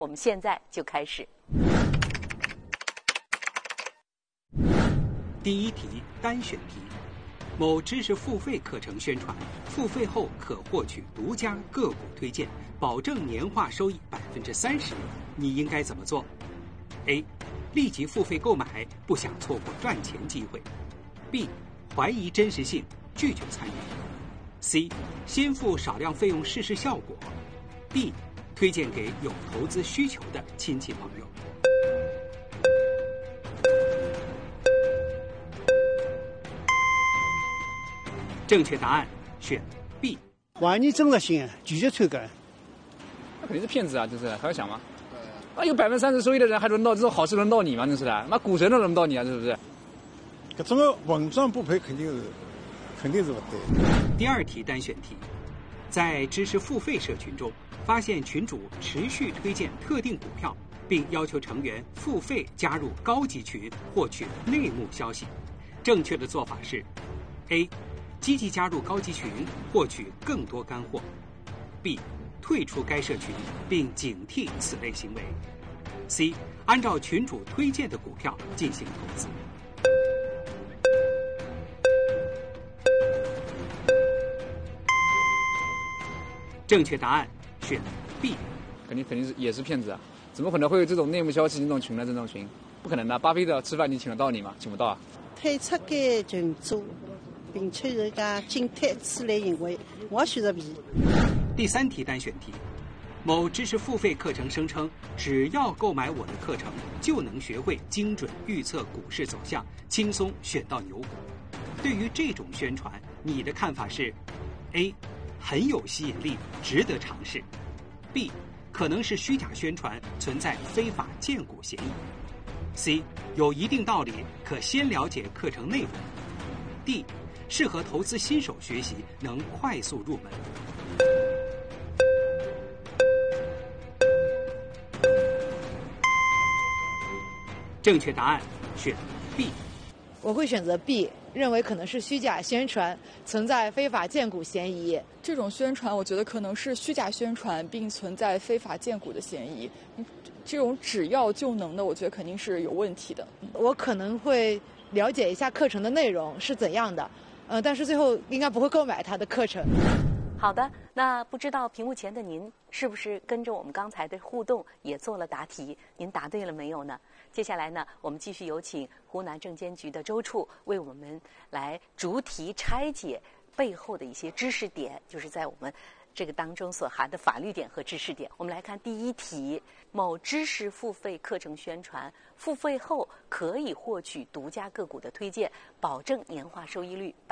我们现在就开始。 第一题单选题：某知识付费课程宣传，付费后可获取独家个股推荐，保证年化收益30%，你应该怎么做 ？A. 立即付费购买，不想错过赚钱机会 ；B. 怀疑真实性，拒绝参与 ；C. 先付少量费用试试效果 ；D. 推荐给有投资需求的亲戚朋友。正确答案选 B。 万一真的行，拒绝推荐。 那肯定是骗子啊！就是还要想吗？啊，有30%收益的人还轮到这种好事轮到你吗？真是的，妈股神都轮不到你啊！是不是？ 这种稳赚不赔肯定是不对。 第二题单选题，在知识付费社群中，发现群主持续推荐特定股票，并要求成员付费加入高级群获取内幕消息。正确的做法是 ：A. 积极加入高级群，获取更多干货 ；B. 退出该社群，并警惕此类行为 ；C. 按照群主推荐的股票进行投资。正确答案选 B。 肯定是也是骗子啊！怎么可能会有这种内幕消息这种群呢？这种群不可能的。巴菲特吃饭你请得到你吗？请不到啊！ 退出该群组，并且人家警惕此类行为，我选择 B。 第三题单选题，某知识付费课程声称，只要购买我的课程，就能学会精准预测股市走向，轻松选到牛股。对于这种宣传，你的看法是 ：A. 很有吸引力，值得尝试 ；B. 可能是虚假宣传，存在非法荐股嫌疑 ；C. 有一定道理，可先了解课程内容 ；D. 适合投资新手学习，能快速入门。正确答案选 B。 我会选择 B， 认为可能是虚假宣传，存在非法荐股嫌疑。 这种宣传，我觉得可能是虚假宣传，并存在非法荐股的嫌疑。这种只要就能的，我觉得肯定是有问题的。 我可能会了解一下课程的内容是怎样的，但是最后应该不会购买他的课程。 好的，那不知道屏幕前的您是不是跟着我们刚才的互动也做了答题？您答对了没有呢？接下来呢，我们继续有请湖南证监局的周处为我们来逐题拆解背后的一些知识点，就是在我们这个当中所含的法律点和知识点。我们来看第一题：某知识付费课程宣传，付费后可以获取独家个股的推荐，保证年化收益率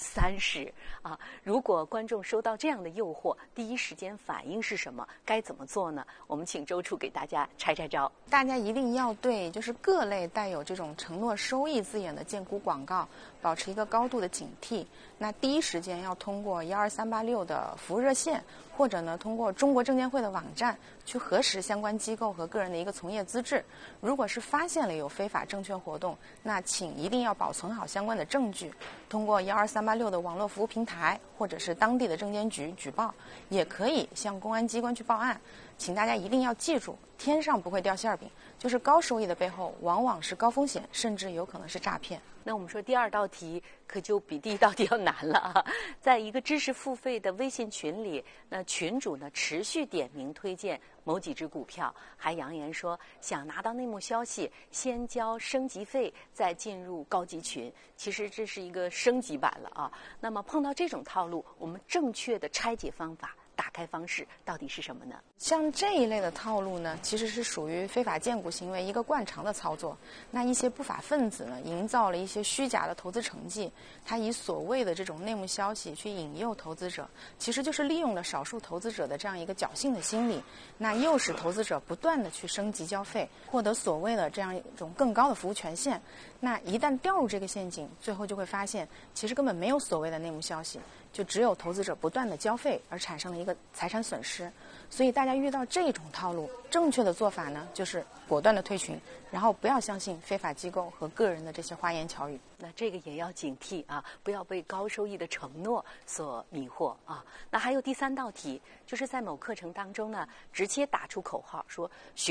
30%啊！如果观众收到这样的诱惑，第一时间反应是什么？该怎么做呢？我们请周处给大家拆拆招。 大家一定要对就是各类带有这种承诺收益字眼的荐股广告保持一个高度的警惕。那第一时间要通过12386的服务热线，或者呢通过中国证监会的网站去核实相关机构和个人的一个从业资质。如果是发现了有非法证券活动，那请一定要保存好相关的证据，通过12386的网络服务平台或者是当地的证监局举报，也可以向公安机关去报案。请大家一定要记住，天上不会掉馅饼，就是高收益的背后往往是高风险，甚至有可能是诈骗。 那我们说第二道题可就比第一道题要难了啊！在一个知识付费的微信群里，那群主呢持续点名推荐某几只股票，还扬言说想拿到内幕消息，先交升级费，再进入高级群。其实这是一个升级版了啊！那么碰到这种套路，我们正确的拆解方法、打开方式到底是什么呢？ 像这一类的套路呢，其实是属于非法荐股行为一个惯常的操作。那一些不法分子呢，营造了一些虚假的投资成绩，他以所谓的这种内幕消息去引诱投资者，其实就是利用了少数投资者的这样一个侥幸的心理，那诱使投资者不断的去升级交费，获得所谓的这样一种更高的服务权限。那一旦掉入这个陷阱，最后就会发现，其实根本没有所谓的内幕消息， 就只有投资者不断的交费而产生了一个财产损失。所以大家遇到这种套路，正确的做法呢，就是果断的退群，然后不要相信非法机构和个人的这些花言巧语。 那这个也要警惕啊，不要被高收益的承诺所迷惑啊。那还有第3道题，就是在某课程当中呢，直接打出口号说学